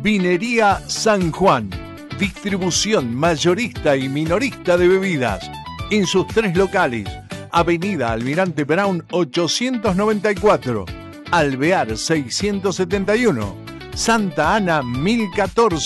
Vinería San Juan. Distribución mayorista y minorista de bebidas. En sus 3 locales. Avenida Almirante Brown 894. Alvear 671. Santa Ana 1014.